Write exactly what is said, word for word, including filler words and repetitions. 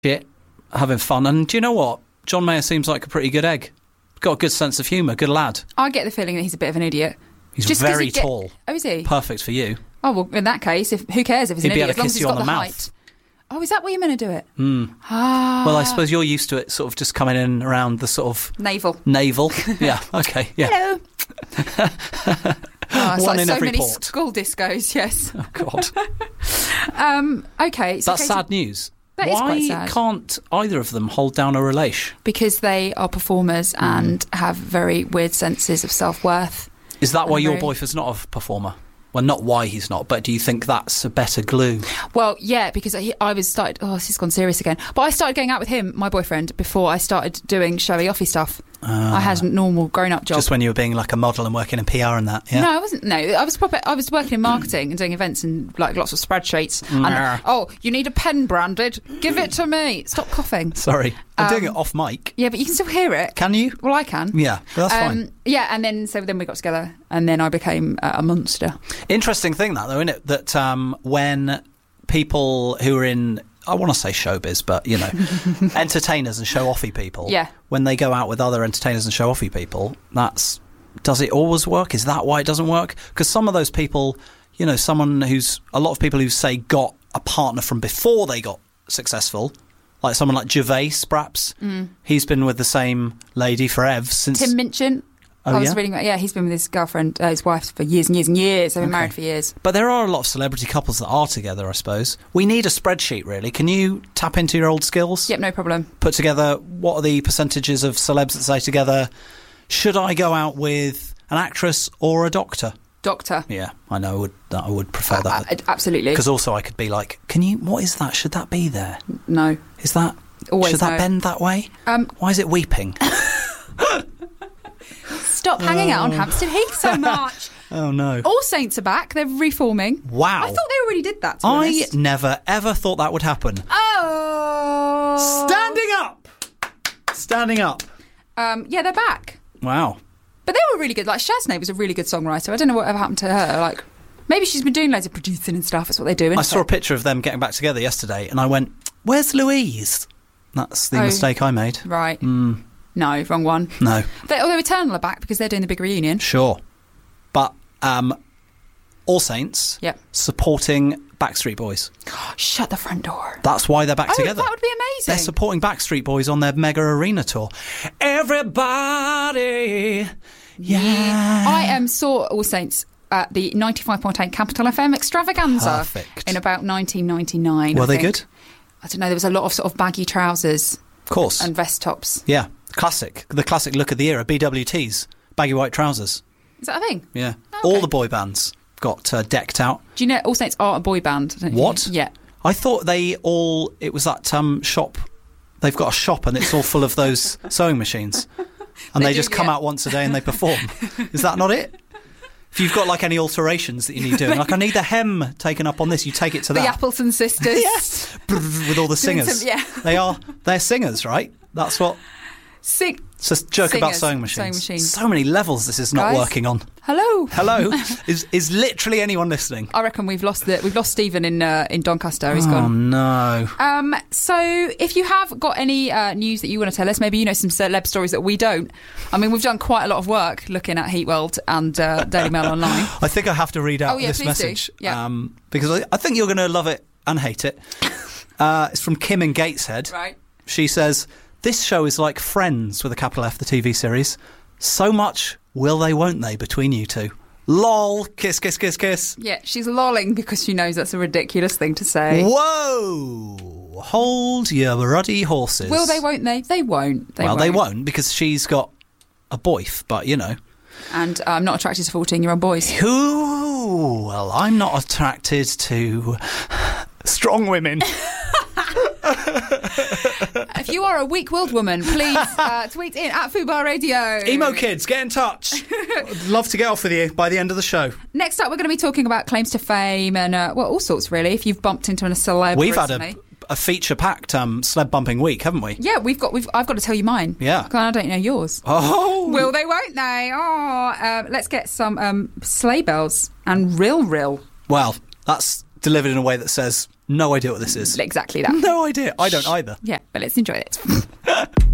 shit, having fun. And do you know what? John Mayer seems like a pretty good egg. Got a good sense of humour, good lad. I get the feeling that he's a bit of an idiot. He's Just very he get... tall. Oh, is he? Perfect for you. Oh, well, in that case, if who cares if he's He'd an be idiot, able to as long kiss as he's you got on the the mouth. height. Oh, is that what you're meant to do it? Mm. Ah. Well, I suppose you're used to it sort of just coming in around the sort of... Navel. Navel. Yeah, okay, yeah. Hello. Oh, it's One like in so every many port. school discos, yes. Oh, God. um, okay. So That's Katie, sad news. That is Why quite sad. can't either of them hold down a relation? Because they are performers Mm. and have very weird senses of self-worth. Is that why And your very- boyfriend's not a performer? Well, not why he's not, but do you think that's a better glue? Well, yeah, because I, I was started... Oh, this has gone serious again. But I started going out with him, my boyfriend, before I started doing showy offy stuff. Uh, I had a normal grown-up job. Just when you were being like a model and working in P R and that, yeah? No, I wasn't. No, I was proper, I was working in marketing and doing events and like lots of spreadsheets. Mm. And oh, you need a pen branded? Give it to me. Stop coughing. Sorry. I'm doing Um, it off mic. Yeah, but you can still hear it. Can you? Well, I can. Yeah, that's Um, fine. Yeah, and then so then we got together, and then I became uh, a monster. Interesting thing that, though, isn't it? That um, when people who are in, I want to say showbiz, but, you know, entertainers and show-offy people, Yeah. when they go out with other entertainers and show-offy people, that's... Does it always work? Is that why it doesn't work? Because some of those people, you know, someone who's... A lot of people who, say, got a partner from before they got successful, like someone like Gervais, perhaps. Mm. He's been with the same lady forever since... Tim Minchin. Oh, I was yeah? reading about, yeah, he's been with his girlfriend, uh, his wife for years and years and years. They've been Okay. married for years. But there are a lot of celebrity couples that are together, I suppose. We need a spreadsheet, really. Can you tap into your old skills? Yep, no problem. Put together, what are the percentages of celebs that say together, should I go out with an actress or a doctor? Doctor. Yeah, I know, I would, I would prefer that. Uh, uh, absolutely. Because also I could be like, can you, what is that? Should that be there? No. Is that, Always should that no. bend that way? Um, Why is it weeping? Stop hanging out on Hampstead Heath so much. Oh, no. All Saints are back. They're reforming. Wow. I thought they already did that, to be I honest. never, ever thought that would happen. Oh. Standing up! Standing up. Um, yeah, they're back. Wow. But they were really good. Like, Shaznay was a really good songwriter. I don't know whatever happened to her. Like, maybe she's been doing loads of producing and stuff. That's what they do, isn't I saw a it? picture of them getting back together yesterday, and I went, where's Louise? That's the Oh. mistake I made. Right. Mm, No, wrong one. no, They, although Eternal are back because they're doing the big reunion. sure. But um, All Saints Yep. supporting Backstreet Boys. Shut the front door. That's why they're back Oh, together. that would be amazing. They're supporting Backstreet Boys on their mega arena tour. Everybody, yeah. I um, saw All Saints at the ninety-five point eight Capital F M extravaganza Perfect. in about nineteen ninety-nine. Were I they think. good? I don't know. There was a lot of sort of baggy trousers Of course. and vest tops. Yeah, classic. The classic look of the era. B W Ts, baggy white trousers. Is that a thing? Yeah. Okay. All the boy bands got uh, decked out. Do you know All Saints are a boy band? Don't you? What? Yeah. I thought they all, it was that um, shop, they've got a shop and it's all full of those sewing machines. And They they, do, just come yeah. out once a day and they perform. Is that not it? If you've got like any alterations that you need doing, like I need the hem taken up on this, you take it to The that. Appleton sisters. Yes. With all the Doing singers. some- yeah. They are, they're singers, right? That's what, Sing. it's a joke about Singers, sewing machines. sewing machines. So many levels this is not Guys. working on. Hello. Hello? is is literally anyone listening? I reckon we've lost the we've lost Stephen in uh, in Doncaster. He's Oh gone. no. Um, so if you have got any uh, news that you want to tell us, maybe you know some celeb stories that we don't. I mean, we've done quite a lot of work looking at Heat World and uh, Daily Mail Online. I think I have to read out Oh, yeah, this please do. message Yeah. um, because I, I think you're going to love it and hate it. Uh, it's from Kim in Gateshead. Right. She says, this show is like Friends with a capital F, the T V series. So much will they, won't they, between you two. Lol, kiss, kiss, kiss, kiss. Yeah, she's lolling because she knows that's a ridiculous thing to say. Whoa! Hold your ruddy horses. Will they, won't they? They won't. They well, won't. they won't because she's got a boyf, but you know. And uh, I'm not attracted to fourteen-year-old boys. Who? Well, I'm not attracted to strong women. If you are a weak-willed woman, please uh, tweet in at Fubar Radio. Emo kids, get in touch. I'd love to get off with you by the end of the show. Next up, we're going to be talking about claims to fame and, uh, well, all sorts, really, if you've bumped into a celeb We've had recently. a, a feature-packed um, sled bumping week, haven't we? Yeah, we've got. We've. I've got to tell you mine. Yeah. 'Cause I don't know yours. Oh! Will they? Won't they? Oh, uh, let's get some um, sleigh bells and rill rill. Well, that's delivered in a way that says, no idea what this is. Exactly that. No idea. I don't either. Yeah, but let's enjoy it.